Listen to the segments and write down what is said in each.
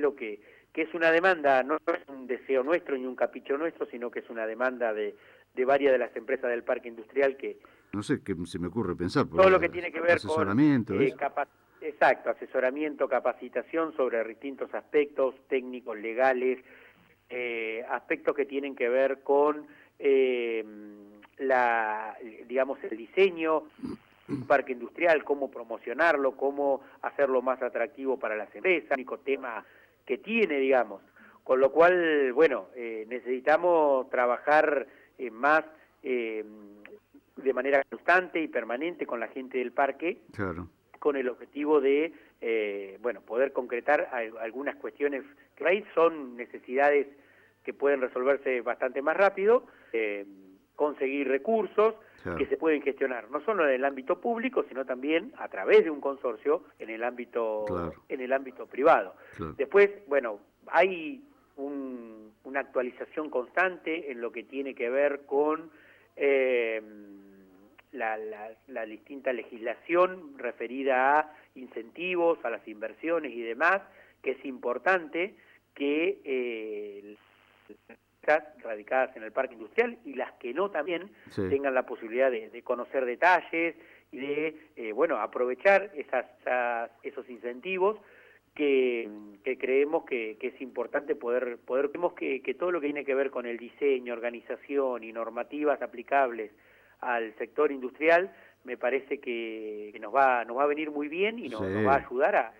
entiendo que es una demanda, no es un deseo nuestro ni un capricho nuestro, sino que es una demanda de varias de las empresas del parque industrial que No sé qué se me ocurre pensar, por todo ahí, lo que tiene que ver con asesoramiento, eso. exacto, asesoramiento, capacitación sobre distintos aspectos técnicos, legales, aspectos que tienen que ver con digamos, el diseño del parque industrial, cómo promocionarlo, cómo hacerlo más atractivo para las empresas, el único tema que tiene, digamos. Con lo cual, bueno, necesitamos trabajar más de manera constante y permanente con la gente del parque, Claro. con el objetivo de, bueno, poder concretar algunas cuestiones que ahí son necesidades que pueden resolverse bastante más rápido, conseguir recursos que Claro. se pueden gestionar no solo en el ámbito público, sino también a través de un consorcio en el ámbito Claro. privado. Claro. Después, bueno, hay una actualización constante en lo que tiene que ver con la distinta legislación referida a incentivos, a las inversiones y demás, que es importante que radicadas en el parque industrial y las que no también Sí. tengan la posibilidad de conocer detalles y de bueno, aprovechar esos incentivos que creemos que es importante creemos que todo lo que tiene que ver con el diseño, organización y normativas aplicables al sector industrial me parece que nos va a venir muy bien y Sí. nos va a ayudar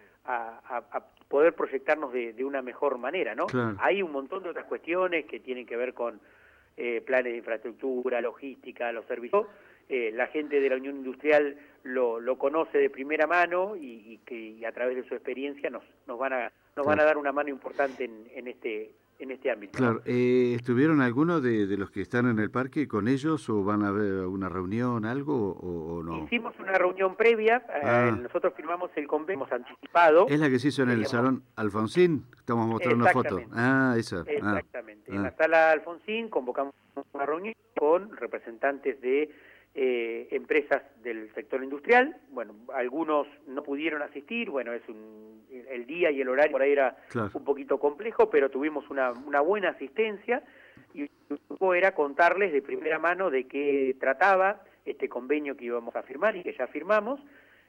a poder proyectarnos de una mejor manera, ¿no? Claro. Hay un montón de otras cuestiones que tienen que ver con planes de infraestructura, logística, los servicios. La gente de la Unión Industrial lo conoce de primera mano y a través de su experiencia nos van a Claro. dar una mano importante en este ámbito, ¿no? Claro. ¿Estuvieron algunos de los que están en el parque con ellos o van a haber alguna reunión, algo o no? Hicimos una reunión previa, Ah, nosotros firmamos el convenio, hemos anticipado, es la que se hizo en el queríamos Salón Alfonsín. Estamos mostrando una foto. exactamente. Ah, esa. Ah, Exactamente. En ah. la sala Alfonsín convocamos una reunión con representantes de empresas del sector industrial. Bueno, algunos no pudieron asistir, bueno, el día y el horario por ahí era Claro. un poquito complejo, pero tuvimos una buena asistencia y lo que era contarles de primera mano de qué trataba este convenio que íbamos a firmar y que ya firmamos.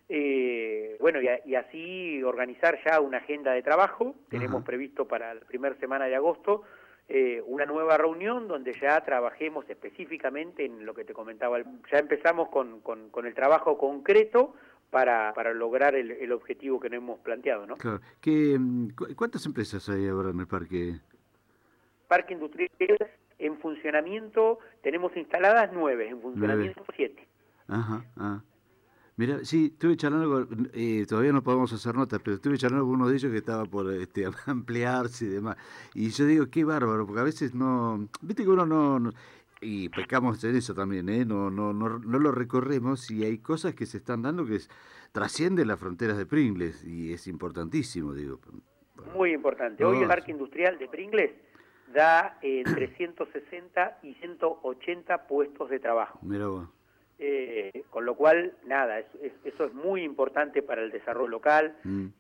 Bueno, y así organizar ya una agenda de trabajo. Tenemos Ajá. previsto para la primera semana de agosto una nueva reunión donde ya trabajemos específicamente en lo que te comentaba. Ya empezamos con el trabajo concreto para lograr el objetivo que nos hemos planteado, ¿no? Claro. ¿Cuántas empresas hay ahora en el parque? Parque industrial en funcionamiento, tenemos instaladas 9, en 9. funcionamiento 7. Ajá. Ah. Mira, sí, estuve charlando con, todavía no podemos hacer notas, pero estuve charlando con uno de ellos que estaba por ampliarse y demás. Y yo digo, qué bárbaro, porque a veces no, viste que uno y pecamos en eso también, ¿eh? No lo recorremos y hay cosas que se están dando que trascienden las fronteras de Pringles y es importantísimo, digo. Muy importante. Hoy el No, parque industrial de Pringles da entre 160 y 180 puestos de trabajo. mira vos. Con lo cual, nada, eso es muy importante para el desarrollo local Mm,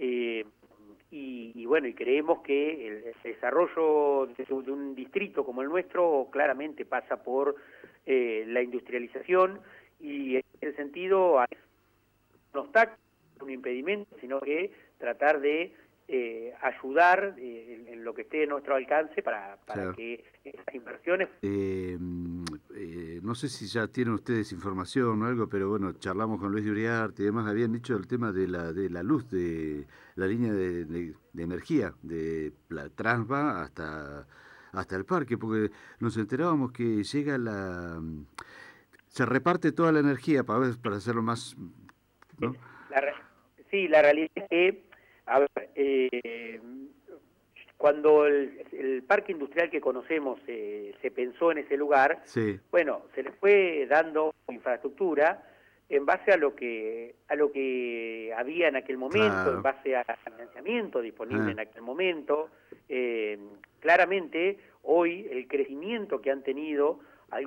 y bueno, y creemos que el desarrollo de un distrito como el nuestro claramente pasa por la industrialización y en ese sentido hay un obstáculo, un impedimento, sino que tratar de ayudar en lo que esté a nuestro alcance para claro. que esas inversiones. No sé si ya tienen ustedes información o algo, pero bueno, charlamos con Luis de Uriarte y demás, habían dicho el tema de la luz, de la línea de energía, de la Transva hasta el parque, porque nos enterábamos que llega se reparte toda la energía para hacerlo más, ¿no? Sí, la realidad es que, a ver, cuando el parque industrial que conocemos se pensó en ese lugar, Sí. bueno, se le fue dando infraestructura en base a lo que había en aquel momento, en Claro. base al financiamiento disponible Ah, en aquel momento. Claramente, hoy el crecimiento que han tenido